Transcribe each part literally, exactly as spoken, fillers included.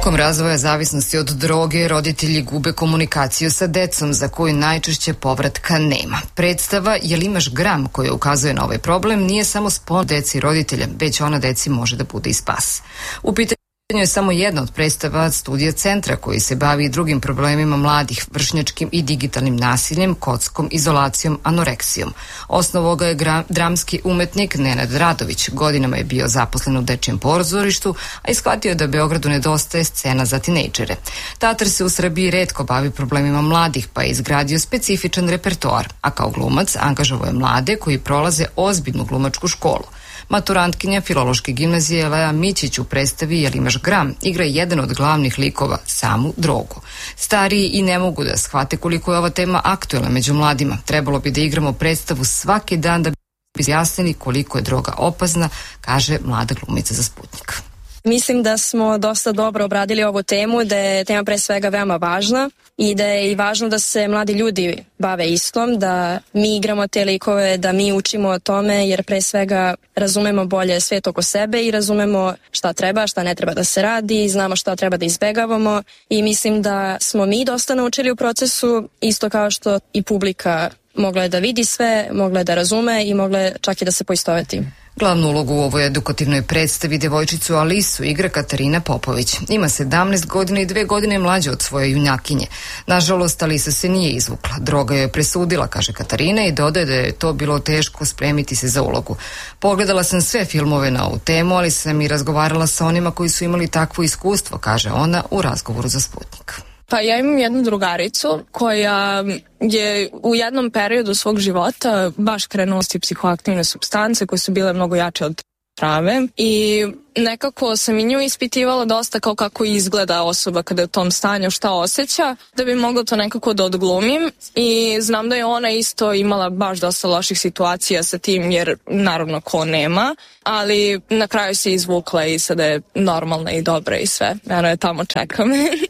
Tokom razvoja zavisnosti od droge, roditelji gube komunikaciju sa decom, za koju najčešće povratka nema. Predstava "Jel imaš gram" koja ukazuje na ovaj problem nije samo spon deci i roditelja, već ona deci može da bude i spas. U pitanju je samo jedna od predstava studija centra koji se bavi i drugim problemima mladih, vršnjačkim i digitalnim nasiljem, kockom, izolacijom, anoreksijom. Osnovao ga je gra, dramski umetnik Nenad Radović. Godinama je bio zaposlen u dečijem pozorištu, a ishvatio je da Beogradu nedostaje scena za tinejdžere. Teatar se u Srbiji retko bavi problemima mladih, pa je izgradio specifičan repertoar, a kao glumac angažovao je mlade koji prolaze ozbiljnu glumačku školu. Maturantkinja Filološke gimnazije Lea Mićić u predstavi "Jel imaš gram" igra jedan od glavnih likova, samu drogu. Stariji i ne mogu da shvate koliko je ova tema aktuelna među mladima. Trebalo bi da igramo predstavu svaki dan da bi izjasnili koliko je droga opasna, kaže mlada glumica za Sputnik. Mislim da smo dosta dobro obradili ovu temu, da je tema pre svega veoma važna i da je i važno da se mladi ljudi bave istom, da mi igramo te likove, da mi učimo o tome, jer pre svega razumemo bolje svet oko sebe i razumemo šta treba, šta ne treba da se radi, znamo šta treba da izbegavamo i mislim da smo mi dosta naučili u procesu, isto kao što i publika mogla je da vidi sve, mogla je da razume i mogla je čak i da se poistoveti. Glavnu ulogu u ovoj edukativnoj predstavi devojčicu Alisu igra Katarina Popović. Ima sedamnaest godina i dve godine mlađe od svoje junjakinje. Nažalost, Alisa se nije izvukla. Droga je presudila, kaže Katarina, i dodaje da je to bilo teško spremiti se za ulogu. Pogledala sam sve filmove na ovu temu, ali sam i razgovarala sa onima koji su imali takvo iskustvo, kaže ona u razgovoru za Sputnik. Pa ja imam jednu drugaricu koja je u jednom periodu svog života baš krenula s psihoaktivne supstance koje su bile mnogo jače od trave i nekako sam i nju ispitivala dosta kao kako izgleda osoba kada je u tom stanju, šta osjeća, da bi mogla to nekako da odglumim i znam da je ona isto imala baš dosta loših situacija sa tim jer naravno ko nema, ali na kraju se izvukla i sada je normalna i dobra i sve. Eno je tamo čekam.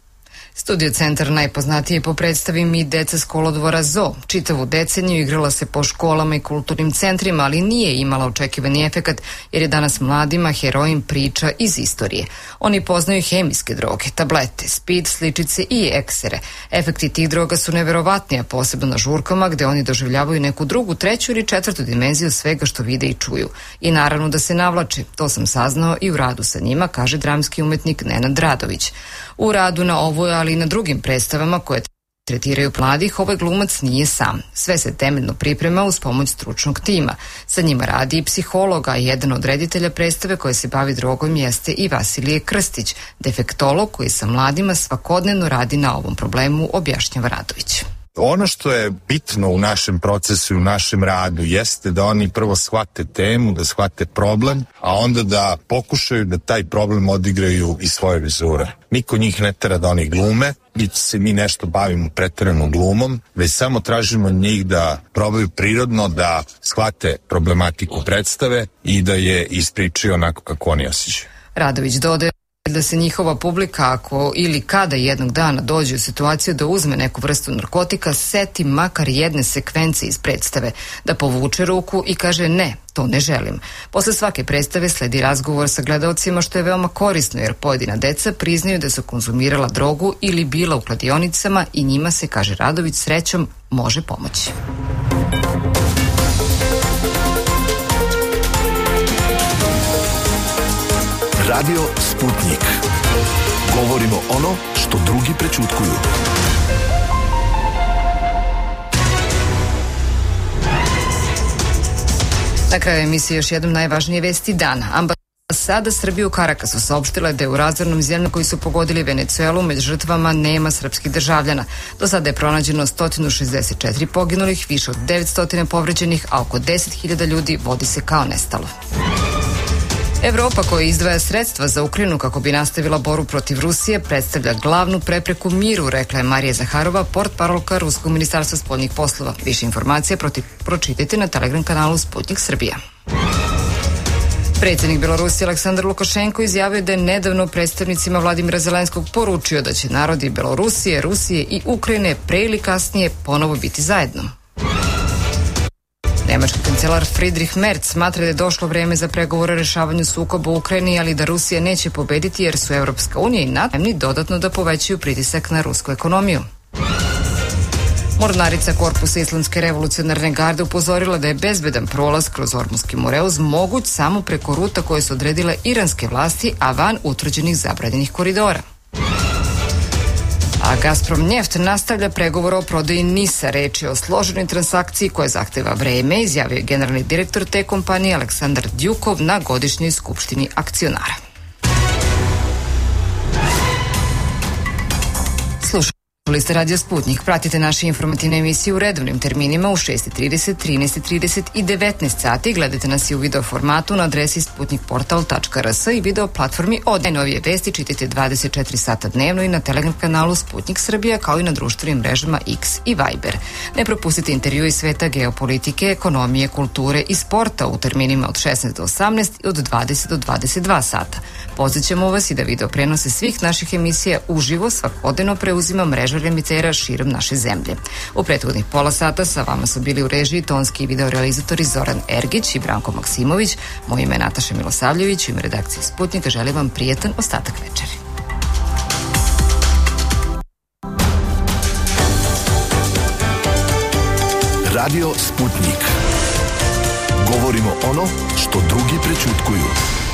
Studio centar najpoznatiji po predstavi Mi deca s kolodvora Zoo. Čitavu deceniju igrala se po školama i kulturnim centrima, ali nije imala očekivani efekat jer je danas mladima herojin priča iz istorije. Oni poznaju hemijske droge, tablete, speed, sličice i eksere. Efekti tih droga su neverovatni, a posebno na žurkama gde oni doživljavaju neku drugu, treću ili četvrtu dimenziju svega što vide i čuju. I naravno da se navlače. To sam saznao i u radu sa njima, kaže dramski umetnik Nenad Radović. U radu na ovoj, ali i na drugim predstavama koje tretiraju mladih, ovaj glumac nije sam. Sve se temeljno priprema uz pomoć stručnog tima. Sa njima radi i psihologa, a jedan od reditelja predstave koje se bavi drogom jeste i Vasilije Krstić, defektolog koji sa mladima svakodnevno radi na ovom problemu, objašnjava Radović. Ono što je bitno u našem procesu i u našem radu jeste da oni prvo shvate temu, da shvate problem, a onda da pokušaju da taj problem odigraju iz svoje vizure. Niko njih ne tera da oni glume, niti se mi nešto bavimo preteranom glumom, već samo tražimo njih da probaju prirodno da shvate problematiku predstave i da je ispričaju onako kako oni osjećaju. Radović dodaje da se njihova publika, ako ili kada jednog dana dođe u situaciju da uzme neku vrstu narkotika, seti makar jedne sekvence iz predstave, da povuče ruku i kaže ne, to ne želim. Posle svake predstave sledi razgovor sa gledaocima, što je veoma korisno jer pojedina deca priznaju da su konzumirala drogu ili bila u kladionicama i njima se, kaže Radović, srećom može pomoći. Radio Sputnik. Govorimo ono što drugi prećutkuju. Na kraju emisije još jednom najvažnije vesti dana. Ambasada Srbije u Karakasu saopštila je da je u razornom zemlju koji su pogodili Venecuelu među žrtvama nema srpskih državljana. Do sada je pronađeno sto šezdeset četiri poginulih, više od devetsto povređenih, a oko deset hiljada ljudi vodi se kao nestalo. Evropa koja izdvaja sredstva za Ukrajinu kako bi nastavila borbu protiv Rusije predstavlja glavnu prepreku miru, rekla je Marija Zaharova, portparolka Ruskog ministarstva spoljnih poslova. Više informacija protiv pročitajte na Telegram kanalu Sputnik Srbija. Predsjednik Belorusije Aleksandar Lukašenko izjavio da je nedavno predstavnicima Vladimira Zelenskog poručio da će narodi Belorusije, Rusije i Ukrajine pre ili kasnije ponovo biti zajedno. Nemački kancelar Friedrich Merz smatra da je došlo vreme za pregovore o rešavanju sukoba u Ukrajini, ali da Rusija neće pobediti jer su Evropska unija i NATO spremni dodatno da povećaju pritisak na rusku ekonomiju. Mornarica Korpusa Islamske revolucionarne garde upozorila da je bezbedan prolaz kroz Ormuski Moreuz moguć samo preko ruta koje su odredile iranske vlasti, a van utvrđenih zabranjenih koridora. A Gazprom Njeft nastavlja pregovor o prodaji NIS-a. Reč je o složenoj transakciji koja zahteva vreme, izjavio je generalni direktor te kompanije Aleksandar Djukov na godišnjoj skupštini akcionara. Slušali ste Radio Sputnik. Pratite naše informativne emisije u redovnim terminima u šest i trideset, trinaest i trideset i devetnaest sati. Gledajte nas i u video formatu na adresi sputnikportal tačka r s i video platformi od najnovije vesti čitajte dvadeset četiri sata dnevno i na Telegram kanalu Sputnik Srbija, kao i na društvenim mrežama X i Viber. Ne propustite intervju iz sveta geopolitike, ekonomije, kulture i sporta u terminima od šesnaest do osamnaest i od dvadeset do dvadeset dva sata. Pozvaćemo vas i da video prenose svih naših emisija uživo svakodnevno preuzima mreža remitera širom naše zemlje. U prethodnih pola sata sa vama su bili u režiji tonski i videorealizatori Zoran Ergić i Branko Maksimović. Moje ime je Nataša Milosavljević, u ime redakcije Sputnika želim vam prijetan ostatak večeri. Radio Sputnik. Govorimo ono što drugi prećutkuju.